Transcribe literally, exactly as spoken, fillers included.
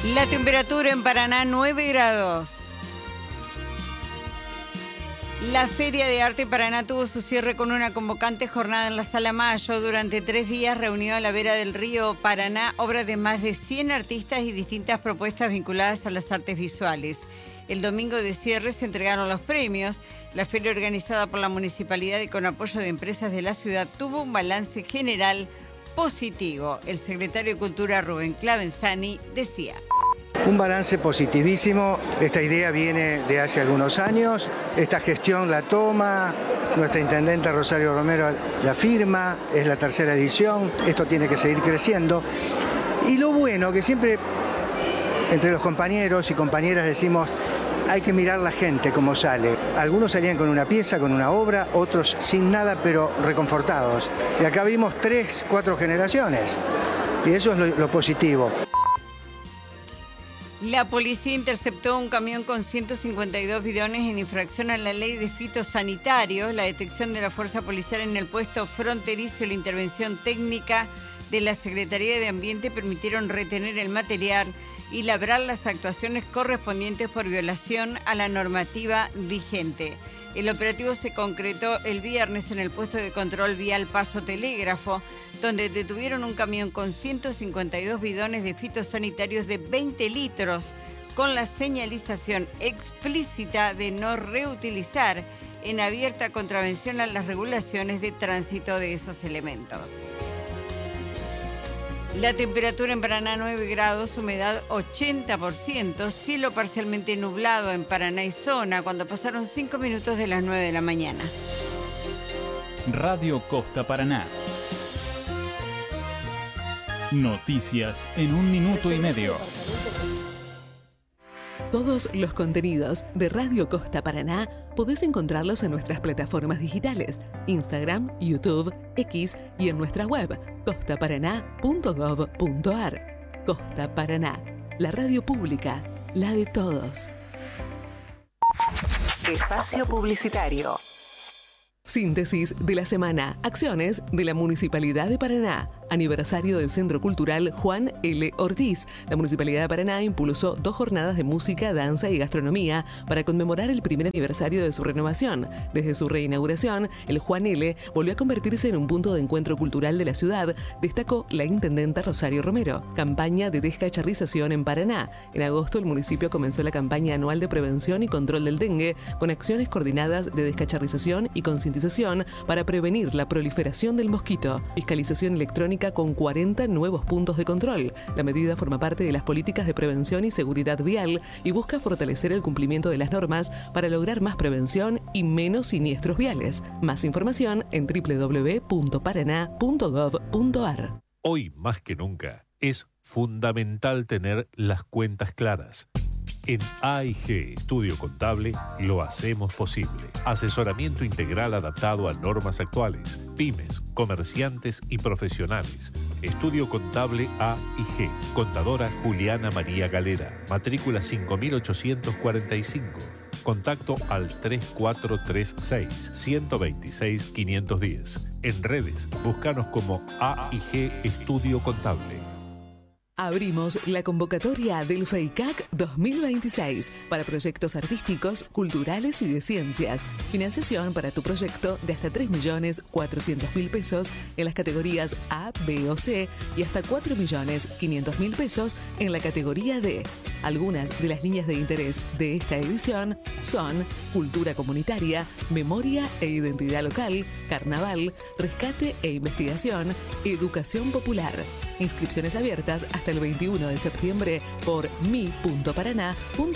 La temperatura en Paraná, nueve grados. La Feria de Arte Paraná tuvo su cierre con una convocante jornada en la Sala Mayo. Durante tres días reunió a la vera del río Paraná obras de más de cien artistas y distintas propuestas vinculadas a las artes visuales. El domingo de cierre se entregaron los premios. La feria, organizada por la municipalidad y con apoyo de empresas de la ciudad, tuvo un balance general positivo. El secretario de Cultura, Rubén Clavenzani, decía: un balance positivísimo. Esta idea viene de hace algunos años. Esta gestión la toma nuestra intendenta Rosario Romero, la firma. Es la tercera edición. Esto tiene que seguir creciendo. Y lo bueno que siempre entre los compañeros y compañeras decimos: hay que mirar la gente cómo sale. Algunos salían con una pieza, con una obra, otros sin nada, pero reconfortados. Y acá vimos tres, cuatro generaciones. Y eso es lo, lo positivo. La policía interceptó un camión con ciento cincuenta y dos bidones en infracción a la ley de fitosanitarios. La detección de la fuerza policial en el puesto fronterizo y la intervención técnica de la Secretaría de Ambiente permitieron retener el material y labrar las actuaciones correspondientes por violación a la normativa vigente. El operativo se concretó el viernes en el puesto de control vial Paso Telégrafo, donde detuvieron un camión con ciento cincuenta y dos bidones de fitosanitarios de veinte litros, con la señalización explícita de no reutilizar, en abierta contravención a las regulaciones de tránsito de esos elementos. La temperatura en Paraná, nueve grados, humedad ochenta por ciento, cielo parcialmente nublado en Paraná y zona, cuando pasaron cinco minutos de las nueve de la mañana. Radio Costa Paraná. Noticias en un minuto y medio. Todos los contenidos de Radio Costa Paraná podés encontrarlos en nuestras plataformas digitales, Instagram, YouTube, X y en nuestra web, costa paraná punto gov punto ar. Costa Paraná, la radio pública, la de todos. Espacio publicitario. Síntesis de la semana. Acciones de la Municipalidad de Paraná. Aniversario del Centro Cultural Juan L. Ortiz. La Municipalidad de Paraná impulsó dos jornadas de música, danza y gastronomía para conmemorar el primer aniversario de su renovación. Desde su reinauguración, el Juan L. volvió a convertirse en un punto de encuentro cultural de la ciudad, destacó la intendenta Rosario Romero. Campaña de descacharrización en Paraná. En agosto, el municipio comenzó la campaña anual de prevención y control del dengue, con acciones coordinadas de descacharrización y concientización para prevenir la proliferación del mosquito. Fiscalización electrónica con cuarenta nuevos puntos de control. La medida forma parte de las políticas de prevención y seguridad vial y busca fortalecer el cumplimiento de las normas para lograr más prevención y menos siniestros viales. Más información en doble u doble u doble u punto paraná punto gov punto ar. Hoy más que nunca es fundamental tener las cuentas claras. En A I G Estudio Contable lo hacemos posible. Asesoramiento integral adaptado a normas actuales, pymes, comerciantes y profesionales. Estudio Contable A I G. Contadora Juliana María Galera. Matrícula cinco mil ochocientos cuarenta y cinco. Contacto al tres cuatro tres seis, uno dos seis, cinco uno cero. En redes, búscanos como A I G Estudio Contable. Abrimos la convocatoria del FEICAC dos mil veintiséis para proyectos artísticos, culturales y de ciencias. Financiación para tu proyecto de hasta tres millones cuatrocientos mil pesos en las categorías A, B o C y hasta cuatro millones quinientos mil pesos en la categoría D. Algunas de las líneas de interés de esta edición son cultura comunitaria, memoria e identidad local, carnaval, rescate e investigación, educación popular. Inscripciones abiertas hasta el veintiuno de septiembre por mi punto paraná punto